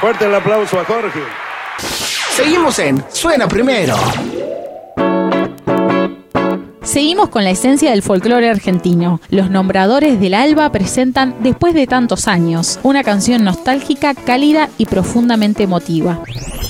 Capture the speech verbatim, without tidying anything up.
Fuerte el aplauso a Jorge. Seguimos en Suena Primero. Seguimos con la esencia del folclore argentino. Los Nombradores del Alba presentan Después de tantos años, una canción nostálgica, cálida y profundamente emotiva.